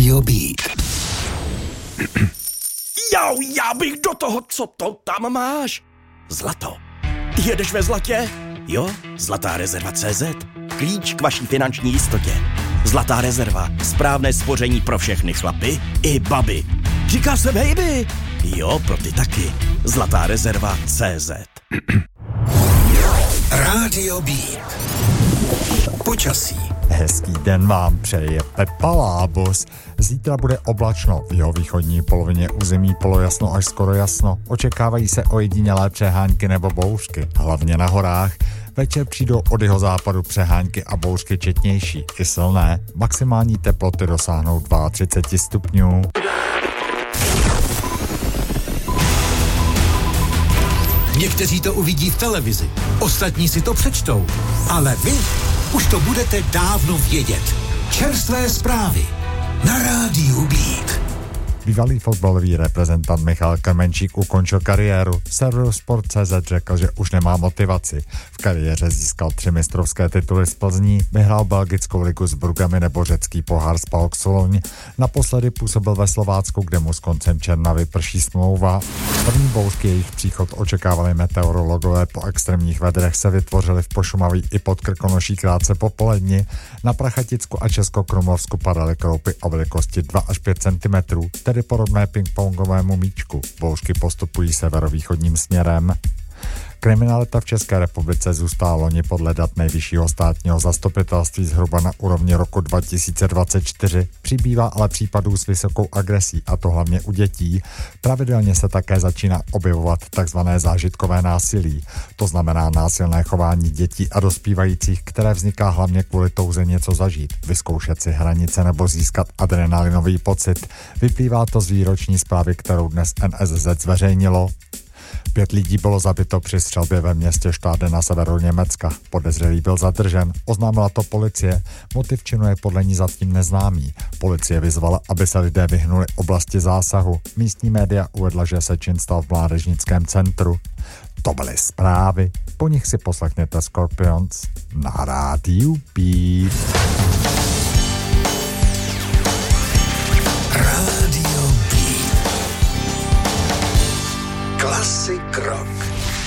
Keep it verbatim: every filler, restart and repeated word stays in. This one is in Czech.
Rádio Beat. Jau, já bych do toho, co to tam máš? Zlato. Jedeš ve zlatě? Jo, Zlatá rezerva tečka cé zet. Klíč k vaší finanční jistotě. Zlatá rezerva. Správné spoření pro všechny chlapy i baby. Říká se baby. Jo, pro ty taky. Zlatá rezerva tečka cé zet. Rádio Beat. Počasí. Hezký den vám přeje Pepa Lábos. Zítra bude oblačno, v jeho východní polovině území polojasno až skoro jasno. Očekávají se ojedinělé přehánky nebo bouřky, hlavně na horách. Večer přijdou od jeho západu přehánky a bouřky četnější, i silné. Maximální teploty dosáhnou třicet dva stupňů. Někteří to uvidí v televizi, ostatní si to přečtou, ale vy už to budete dávno vědět. Čerstvé zprávy na Rádiu Beat. Bývalý fotbalový reprezentant Michal Krmenčík ukončil kariéru. Server Sport tečka cé zet řekl, že už nemá motivaci. V kariéře získal tři mistrovské tituly z Plzní, vyhrál belgickou ligu s Brugami nebo řecký pohár z PAOK Soloň. Naposledy působil ve Slovácku, kde mu s koncem června vyprší smlouva. První bouřky, jejich příchod očekávali meteorologové, po extrémních vedrech se vytvořily v Pošumaví i pod Krkonoší krátce po poledni. Na Prachaticku a Českokrumlovsku padaly kroupy o velikosti dva až pět centimetrů, tedy podobné pingpongovému míčku. Bouřky postupují severovýchodním směrem. Kriminalita v České republice zůstala loni podle dat Nejvyššího státního zastupitelství zhruba na úrovni roku dva tisíce dvacet čtyři. Přibývá ale případů s vysokou agresí, a to hlavně u dětí. Pravidelně se také začíná objevovat takzvané zážitkové násilí. To znamená násilné chování dětí a dospívajících, které vzniká hlavně kvůli touze něco zažít, vyzkoušet si hranice nebo získat adrenalinový pocit. Vyplývá to z výroční zprávy, kterou dnes N S Z zveřejnilo. Pět lidí bylo zabito při střelbě ve městě Štáde na severu Německa. Podezřelý byl zadržen, oznámila to policie. Motiv činu je podle ní zatím neznámý. Policie vyzvala, aby se lidé vyhnuli oblasti zásahu. Místní média uvedla, že se čin stal v mládežnickém centru. To byly zprávy. Po nich si poslechněte Scorpions na Rádiu Beat.